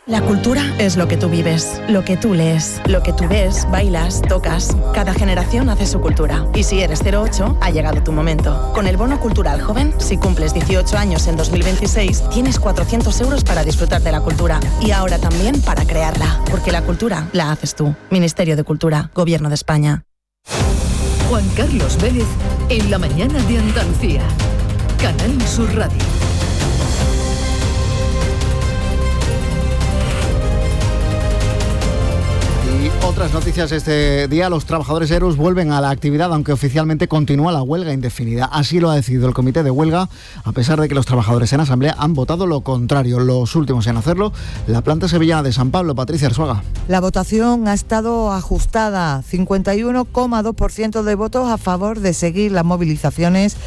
La cultura es lo que tú vives, lo que tú lees, lo que tú ves, bailas, tocas. Cada generación hace su cultura. Y si eres 08, ha llegado tu momento. Con el Bono Cultural Joven, si cumples 18 años en 2026, tienes 400 euros para disfrutar de la cultura. Y ahora también para crearla. Porque la cultura la haces tú. Ministerio de Cultura, Gobierno de España. Juan Carlos Vélez, en la mañana de Andalucía. Canal Sur Radio. Otras noticias este día, los trabajadores Erus vuelven a la actividad, aunque oficialmente continúa la huelga indefinida. Así lo ha decidido el comité de huelga, a pesar de que los trabajadores en asamblea han votado lo contrario. Los últimos en hacerlo, la planta sevillana de San Pablo. Patricia Arzuaga. La votación ha estado ajustada, 51,2% de votos a favor de seguir las movilizaciones,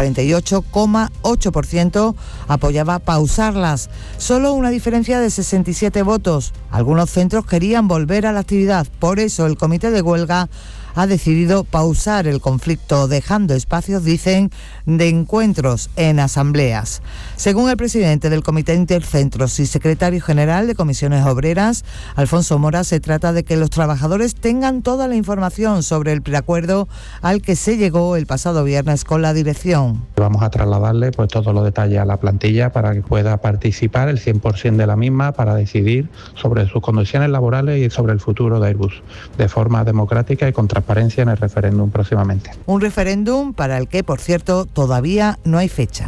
48,8% apoyaba pausarlas. Solo una diferencia de 67 votos. Algunos centros querían volver a la actividad. Por eso el comité de huelga ha decidido pausar el conflicto, dejando espacios, dicen, de encuentros en asambleas. Según el presidente del Comité Intercentros y secretario general de Comisiones Obreras, Alfonso Mora, se trata de que los trabajadores tengan toda la información sobre el preacuerdo al que se llegó el pasado viernes con la dirección. Vamos a trasladarle todos los detalles a la plantilla para que pueda participar el 100% de la misma para decidir sobre sus condiciones laborales y sobre el futuro de Airbus, de forma democrática y con transparencia en el referéndum próximamente. Un referéndum para el que, por cierto, todavía no hay fecha.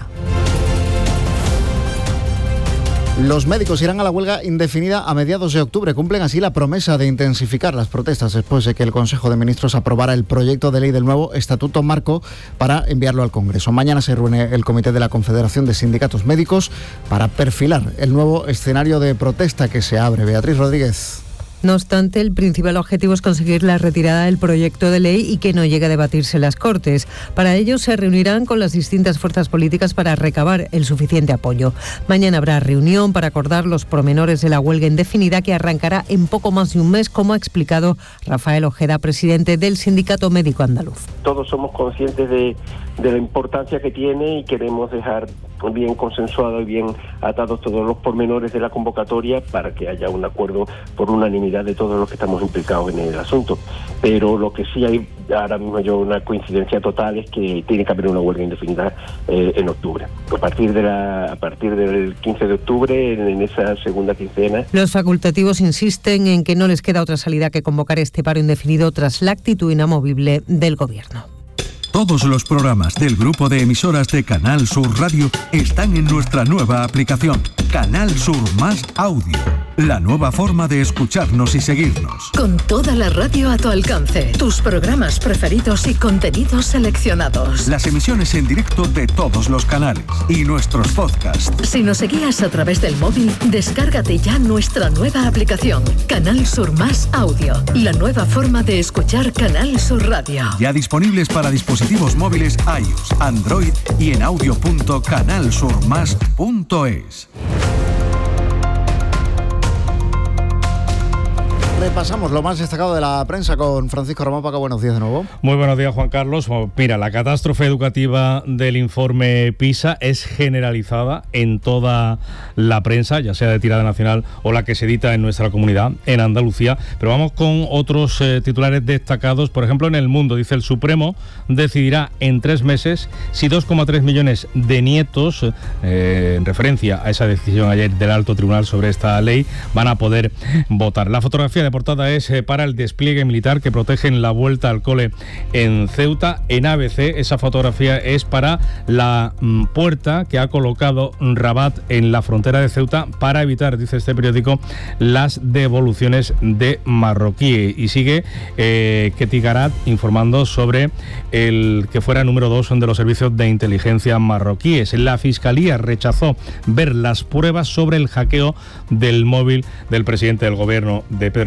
Los médicos irán a la huelga indefinida a mediados de octubre. Cumplen así la promesa de intensificar las protestas después de que el Consejo de Ministros aprobara el proyecto de ley del nuevo Estatuto Marco para enviarlo al Congreso. Mañana se reúne el Comité de la Confederación de Sindicatos Médicos para perfilar el nuevo escenario de protesta que se abre. Beatriz Rodríguez. No obstante, el principal objetivo es conseguir la retirada del proyecto de ley y que no llegue a debatirse en las Cortes. Para ello se reunirán con las distintas fuerzas políticas para recabar el suficiente apoyo. Mañana habrá reunión para acordar los pormenores de la huelga indefinida que arrancará en poco más de un mes, como ha explicado Rafael Ojeda, presidente del Sindicato Médico Andaluz. Todos somos conscientes de la importancia que tiene y queremos dejar bien consensuado y bien atados todos los pormenores de la convocatoria para que haya un acuerdo por unanimidad de todos los que estamos implicados en el asunto. Pero lo que sí hay ahora mismo una coincidencia total es que tiene que haber una huelga indefinida en octubre. A partir del 15 de octubre, en esa segunda quincena. Los facultativos insisten en que no les queda otra salida que convocar este paro indefinido tras la actitud inamovible del Gobierno. Todos los programas del grupo de emisoras de Canal Sur Radio están en nuestra nueva aplicación, Canal Sur Más Audio. La nueva forma de escucharnos y seguirnos. Con toda la radio a tu alcance, tus programas preferidos y contenidos seleccionados. Las emisiones en directo de todos los canales y nuestros podcasts. Si nos seguías a través del móvil, descárgate ya nuestra nueva aplicación, Canal Sur Más Audio. La nueva forma de escuchar Canal Sur Radio. Ya disponibles para dispositivos móviles iOS, Android y en audio.canalsurmas.es. Repasamos lo más destacado de la prensa con Francisco Ramón Paca. Buenos días de nuevo. Muy buenos días, Juan Carlos. Mira, la catástrofe educativa del informe PISA es generalizada en toda la prensa, ya sea de tirada nacional o la que se edita en nuestra comunidad, en Andalucía. Pero vamos con otros titulares destacados. Por ejemplo, en El Mundo dice: el Supremo decidirá en 3 meses si 2,3 millones de nietos, en referencia a esa decisión ayer del Alto Tribunal sobre esta ley, van a poder votar. La fotografía de portada es para el despliegue militar que protegen la vuelta al cole en Ceuta. En ABC esa fotografía es para la puerta que ha colocado Rabat en la frontera de Ceuta para evitar, dice este periódico, las devoluciones de marroquíes. Y sigue Ketty Garat informando sobre el que fuera número 2 de los servicios de inteligencia marroquíes. La Fiscalía rechazó ver las pruebas sobre el hackeo del móvil del presidente del gobierno de Pedro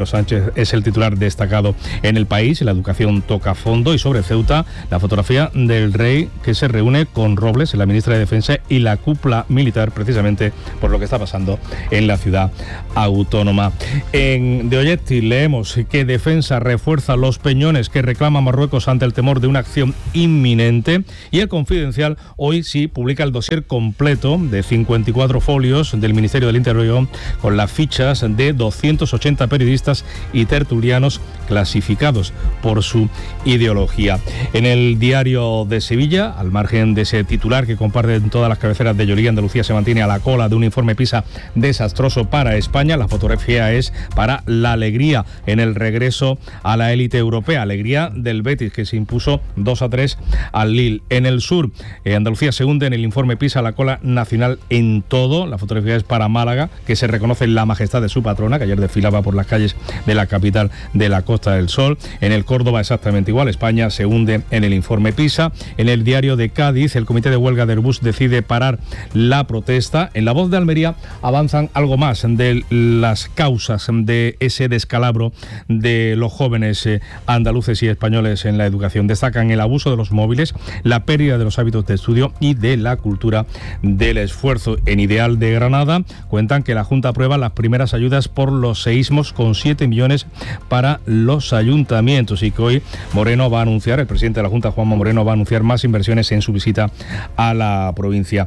Sánchez es el titular destacado en El País. La educación toca fondo. Y sobre Ceuta, la fotografía del rey que se reúne con Robles, la ministra de Defensa, y la cúpula militar, precisamente por lo que está pasando en la ciudad autónoma. En The Objective leemos que Defensa refuerza los peñones que reclama Marruecos ante el temor de una acción inminente. Y El Confidencial hoy sí publica el dossier completo de 54 folios del Ministerio del Interior con las fichas de 280 periodistas y tertulianos clasificados por su ideología. En el Diario de Sevilla, al margen de ese titular que comparten todas las cabeceras de Yolí, Andalucía se mantiene a la cola de un informe PISA desastroso para España. La fotografía es para la alegría en el regreso a la élite europea, alegría del Betis, que se impuso 2-3 al Lille. En el sur, Andalucía se hunde en el informe PISA a la cola nacional en todo. La fotografía es para Málaga, que se reconoce la majestad de su patrona, que ayer desfilaba por las calles de la capital de la Costa del Sol. En el Córdoba exactamente igual, España se hunde en el informe PISA. En el Diario de Cádiz, el comité de huelga de Airbus decide parar la protesta. En La Voz de Almería avanzan algo más de las causas de ese descalabro de los jóvenes andaluces y españoles en la educación. Destacan el abuso de los móviles, la pérdida de los hábitos de estudio y de la cultura del esfuerzo. En Ideal de Granada cuentan que la Junta aprueba las primeras ayudas por los seísmos con 7 millones para los ayuntamientos, y que hoy Moreno va a anunciar, el presidente de la Junta, Juanma Moreno, va a anunciar más inversiones en su visita a la provincia.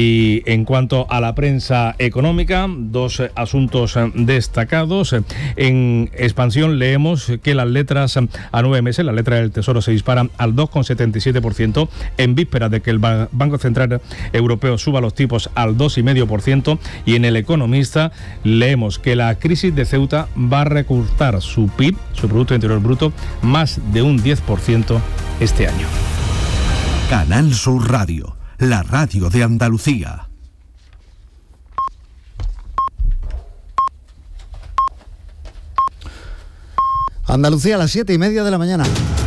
Y en cuanto a la prensa económica, dos asuntos destacados. En Expansión leemos que las letras a 9 meses, la letra del Tesoro, se disparan al 2,77% en vísperas de que el Banco Central Europeo suba los tipos al 2,5%. Y en El Economista leemos que la crisis de Ceuta va a recortar su PIB, su Producto Interior Bruto, más de un 10% este año. Canal Sur Radio, la radio de Andalucía. Andalucía a las 7:30 de la mañana.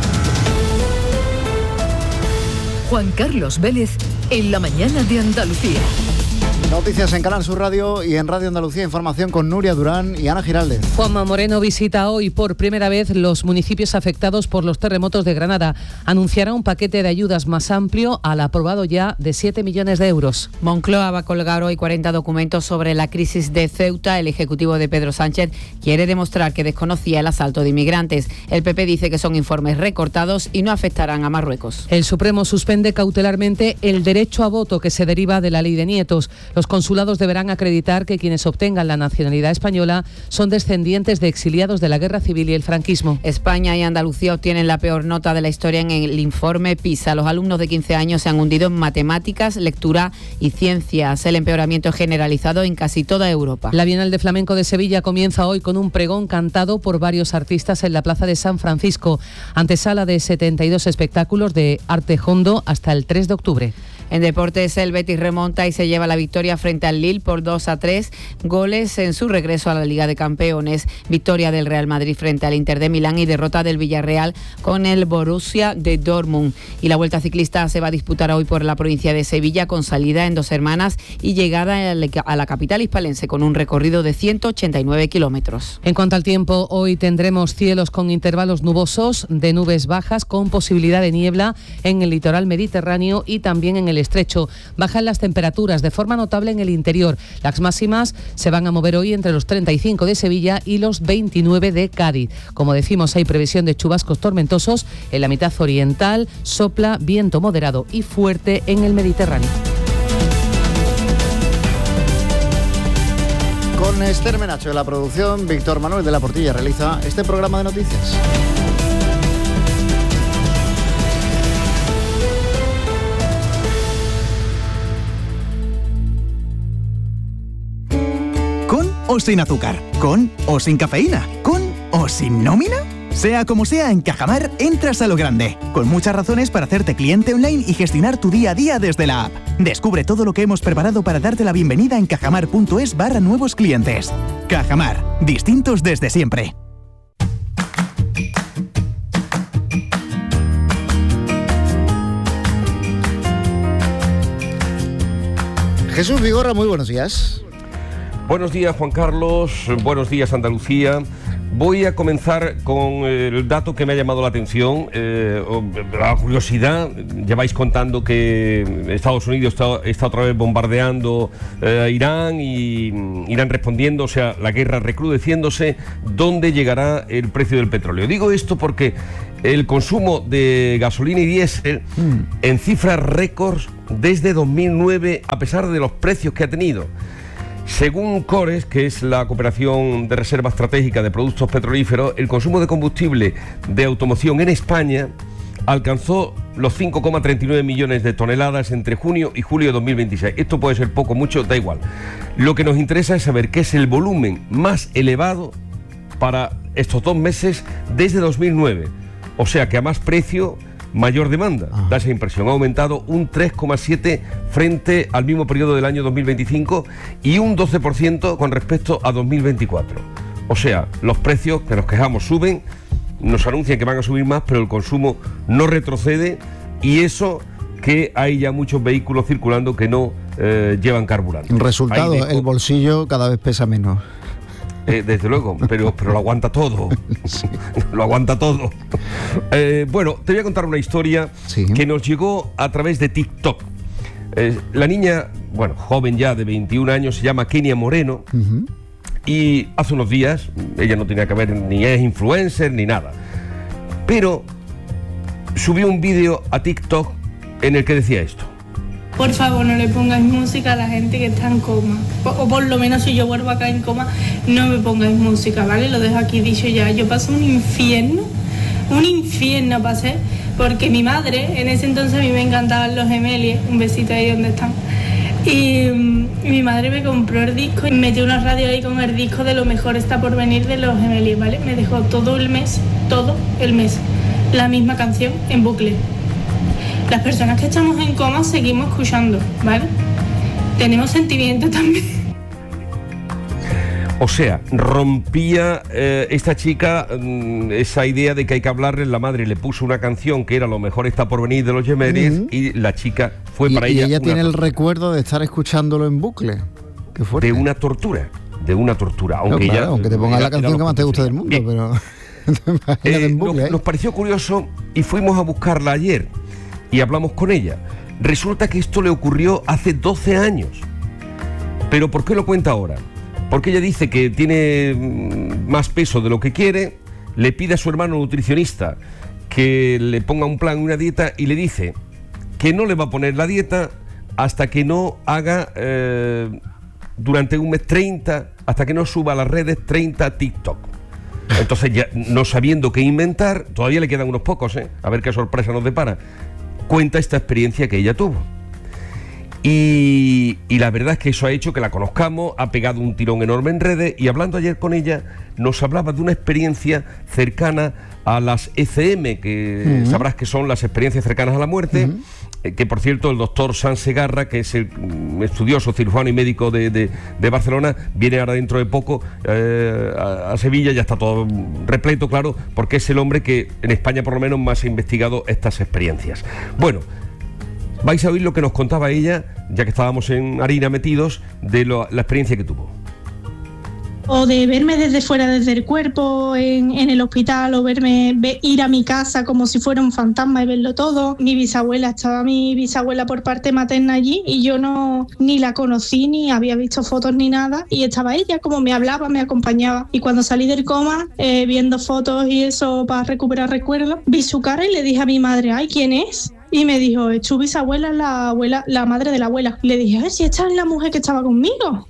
Juan Carlos Vélez en la mañana de Andalucía. Noticias en Canal Sur Radio y en Radio Andalucía. Información con Nuria Durán y Ana Giraldez. Juanma Moreno visita hoy por primera vez los municipios afectados por los terremotos de Granada. Anunciará un paquete de ayudas más amplio al aprobado ya de 7 millones de euros. Moncloa va a colgar hoy 40 documentos sobre la crisis de Ceuta. El ejecutivo de Pedro Sánchez quiere demostrar que desconocía el asalto de inmigrantes. El PP dice que son informes recortados y no afectarán a Marruecos. El Supremo suspende cautelarmente el derecho a voto que se deriva de la ley de nietos. Los consulados deberán acreditar que quienes obtengan la nacionalidad española son descendientes de exiliados de la Guerra Civil y el franquismo. España y Andalucía obtienen la peor nota de la historia en el informe PISA. Los alumnos de 15 años se han hundido en matemáticas, lectura y ciencias. El empeoramiento es generalizado en casi toda Europa. La Bienal de Flamenco de Sevilla comienza hoy con un pregón cantado por varios artistas en la Plaza de San Francisco. Antesala de 72 espectáculos de arte hondo hasta el 3 de octubre. En deportes, el Betis remonta y se lleva la victoria frente al Lille por 2-3 goles en su regreso a la Liga de Campeones. Victoria del Real Madrid frente al Inter de Milán y derrota del Villarreal con el Borussia de Dortmund. Y la Vuelta Ciclista se va a disputar hoy por la provincia de Sevilla, con salida en Dos Hermanas y llegada a la capital hispalense con un recorrido de 189 kilómetros. En cuanto al tiempo, hoy tendremos cielos con intervalos nubosos de nubes bajas con posibilidad de niebla en el litoral mediterráneo y también en el estrecho. Bajan las temperaturas de forma notable en el interior. Las máximas se van a mover hoy entre los 35 de Sevilla y los 29 de Cádiz. Como decimos, hay previsión de chubascos tormentosos en la mitad oriental. Sopla viento moderado y fuerte en el Mediterráneo. Con Esther Menacho de la producción, Víctor Manuel de la Portilla realiza este programa de noticias. ¿Con o sin azúcar? ¿Con o sin cafeína? ¿Con o sin nómina? Sea como sea, en Cajamar entras a lo grande, con muchas razones para hacerte cliente online y gestionar tu día a día desde la app. Descubre todo lo que hemos preparado para darte la bienvenida en cajamar.es/nuevos clientes. Cajamar, distintos desde siempre. Jesús Vigorra, muy buenos días. Buenos días, Juan Carlos. Buenos días, Andalucía. Voy a comenzar con el dato que me ha llamado la atención, la curiosidad. Lleváis contando que Estados Unidos está otra vez bombardeando a Irán y Irán respondiendo, o sea, la guerra recrudeciéndose. ¿Dónde llegará el precio del petróleo? Digo esto porque el consumo de gasolina y diésel en cifras récords desde 2009, a pesar de los precios que ha tenido. Según CORES, que es la Cooperación de Reserva Estratégica de Productos Petrolíferos, el consumo de combustible de automoción en España alcanzó los 5,39 millones de toneladas entre junio y julio de 2026. Esto puede ser poco, mucho, da igual. Lo que nos interesa es saber qué es el volumen más elevado para estos 2 meses desde 2009. O sea que a más precio, mayor demanda. Da esa impresión. Ha aumentado un 3,7% frente al mismo periodo del año 2025 y un 12% con respecto a 2024. O sea, los precios que nos quejamos suben, nos anuncian que van a subir más, pero el consumo no retrocede, y eso que hay ya muchos vehículos circulando que no llevan carburante. Resultado, el bolsillo cada vez pesa menos. Desde luego, pero lo aguanta todo. Sí. Lo aguanta todo. Bueno, te voy a contar una historia que nos llegó a través de TikTok. La niña, bueno, joven ya de 21 años, se llama Kenia Moreno. Y hace unos días, ella no tenía que ver, ni es influencer ni nada, pero subió un vídeo a TikTok en el que decía esto: por favor, no le pongáis música a la gente que está en coma. O por lo menos si yo vuelvo acá en coma, no me pongáis música, ¿vale? Lo dejo aquí dicho ya. Yo pasé un infierno pasé, porque mi madre, en ese entonces a mí me encantaban los Gemelis, un besito ahí donde están. Y mi madre me compró el disco y metió una radio ahí con el disco de Lo mejor está por venir de los Gemelis, ¿vale? Me dejó todo el mes, la misma canción en bucle. Las personas que estamos en coma seguimos escuchando, ¿vale? Tenemos sentimientos también. O sea, rompía esta chica esa idea de que hay que hablarle. La madre le puso una canción que era Lo mejor está por venir de los Gemelis, y la chica fue para ella. Y ella tiene el recuerdo de estar escuchándolo en bucle. Qué fuerte. De una tortura. Aunque, no, claro, aunque te ponga la canción que más te gusta del mundo, bien. Pero en bucle, nos pareció curioso y fuimos a buscarla ayer y hablamos con ella. Resulta que esto le ocurrió hace 12 años. ¿Pero por qué lo cuenta ahora? Porque ella dice que tiene más peso de lo que quiere, le pide a su hermano nutricionista que le ponga un plan, una dieta, y le dice que no le va a poner la dieta hasta que no haga durante un mes 30, hasta que no suba a las redes 30 TikTok. Entonces, ya no sabiendo qué inventar, todavía le quedan unos pocos, a ver qué sorpresa nos depara, cuenta esta experiencia que ella tuvo. Y la verdad es que eso ha hecho que la conozcamos, ha pegado un tirón enorme en redes, y hablando ayer con ella nos hablaba de una experiencia cercana a las ECM, que sabrás que son las experiencias cercanas a la muerte, que por cierto el doctor Sanz Segarra, que es el estudioso cirujano y médico de Barcelona, viene ahora dentro de poco a Sevilla, ya está todo repleto, claro, porque es el hombre que en España por lo menos más ha investigado estas experiencias. Bueno, vais a oír lo que nos contaba ella, ya que estábamos en harina metidos, de la experiencia que tuvo. O de verme desde fuera, desde el cuerpo, en el hospital, o ir a mi casa como si fuera un fantasma y verlo todo. Estaba mi bisabuela por parte materna allí, y yo ni la conocí, ni había visto fotos ni nada, y estaba ella, como me hablaba, me acompañaba. Y cuando salí del coma, viendo fotos y eso para recuperar recuerdos, vi su cara y le dije a mi madre: ay, ¿quién es? Y me dijo: es tu bisabuela, la madre de la abuela. Le dije: si esta es la mujer que estaba conmigo.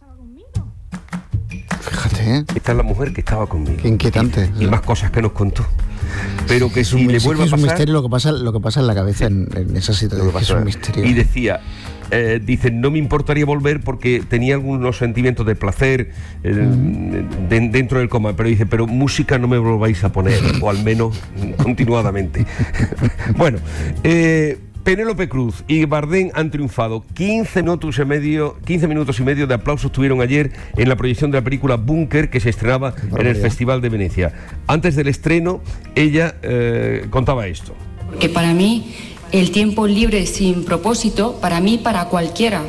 Fíjate, esta es la mujer que estaba conmigo. Qué inquietante. Y más cosas que nos contó. Pero que si le vuelve a pasar... Es un misterio lo que pasa en la cabeza en esa situación. Es un misterio. Y decía, dice, no me importaría volver porque tenía algunos sentimientos de placer dentro del coma, pero dice, pero música no me volváis a poner, o al menos continuadamente. Bueno, Penélope Cruz y Bardem han triunfado. 15 minutos y medio de aplausos tuvieron ayer en la proyección de la película Búnker, que se estrenaba en el Festival de Venecia. Antes del estreno, ella contaba esto. Que para mí el tiempo libre sin propósito, para mí, para cualquiera,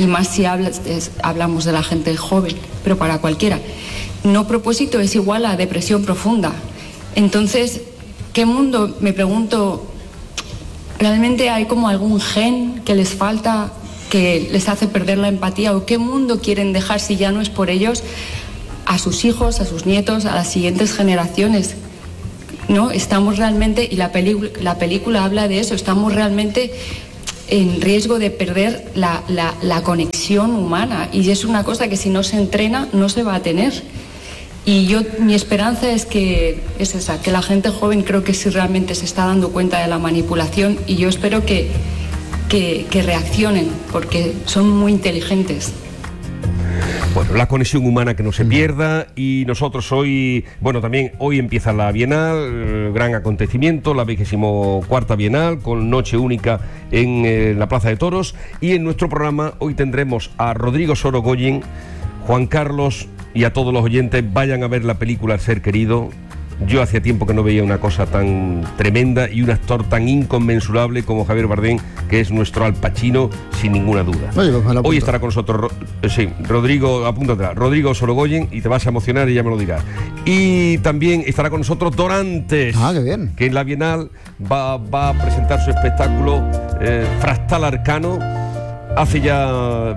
y más si hablamos de la gente joven, pero para cualquiera. No propósito es igual a depresión profunda. Entonces, ¿qué mundo? Me pregunto, ¿realmente hay como algún gen que les falta, que les hace perder la empatía? ¿O qué mundo quieren dejar si ya no es por ellos, a sus hijos, a sus nietos, a las siguientes generaciones? ¿No? Estamos realmente, y la película habla de eso, estamos realmente en riesgo de perder la conexión humana, y es una cosa que si no se entrena no se va a tener. Y mi esperanza es esa, que la gente joven creo que sí realmente se está dando cuenta de la manipulación, y yo espero que reaccionen, porque son muy inteligentes. Bueno, la conexión humana que no se pierda, y nosotros hoy, también hoy empieza la Bienal, gran acontecimiento, la 24ª Bienal, con noche única en la Plaza de Toros, y en nuestro programa hoy tendremos a Rodrigo Sorogoyen, Juan Carlos y a todos los oyentes. Vayan a ver la película El ser querido. Yo hacía tiempo que no veía una cosa tan tremenda y un actor tan inconmensurable como Javier Bardem, que es nuestro Al Pacino, sin ninguna duda. Hoy estará con nosotros, Rodrigo, apúntatela, Rodrigo Sorogoyen, y te vas a emocionar y ya me lo dirás. Y también estará con nosotros Dorantes, qué bien, que en la Bienal va a presentar su espectáculo Fractal Arcano. Hace ya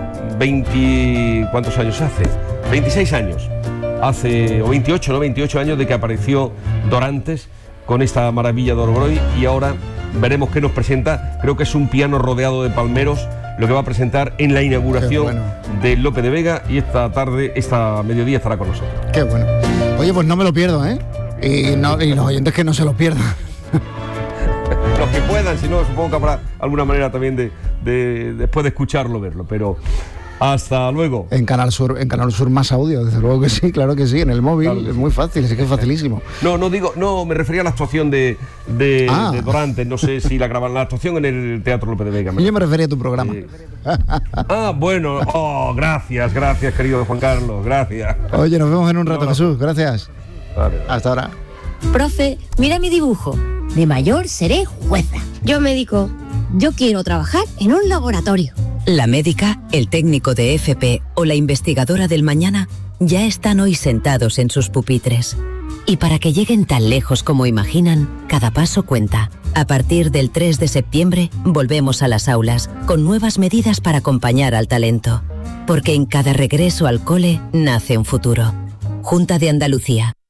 20... ¿cuántos años hace? 26 años. Hace, o 28 años de que apareció Dorantes con esta maravilla de Orbroi, y ahora veremos qué nos presenta. Creo que es un piano rodeado de palmeros lo que va a presentar en la inauguración de Lope de Vega, y esta mediodía estará con nosotros. Qué bueno. Oye, pues no me lo pierdo, ¿eh? Y los oyentes que no se lo pierdan. Los que puedan, si no, supongo que habrá alguna manera también de después de escucharlo, verlo, pero... Hasta luego. En Canal Sur Más Audio, desde luego que sí, claro que sí, en el móvil, claro, es muy fácil, es que es facilísimo. No, me refería a la actuación de Dorantes, no sé si la grabaron, la actuación en el Teatro Lope de Vega. Yo me refería a tu programa. Gracias, querido Juan Carlos, gracias. Oye, nos vemos en un rato, Jesús, gracias. Vale. Hasta ahora. Profe, mira mi dibujo. De mayor seré jueza. Yo médico. Yo quiero trabajar en un laboratorio. La médica, el técnico de FP o la investigadora del mañana ya están hoy sentados en sus pupitres. Y para que lleguen tan lejos como imaginan, cada paso cuenta. A partir del 3 de septiembre volvemos a las aulas con nuevas medidas para acompañar al talento. Porque en cada regreso al cole nace un futuro. Junta de Andalucía.